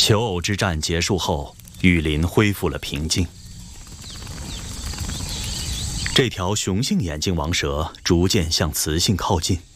求偶之战结束后，雨林恢复了平静。这条雄性眼镜王蛇逐渐向雌性靠近。